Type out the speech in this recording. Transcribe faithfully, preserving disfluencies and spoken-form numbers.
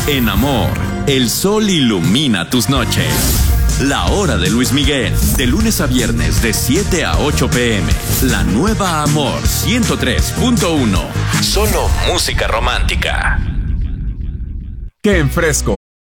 En Amor, el sol ilumina tus noches. La hora de Luis Miguel, de lunes a viernes de siete a ocho pm. La nueva Amor ciento tres punto uno. Solo música romántica. Que en Fresco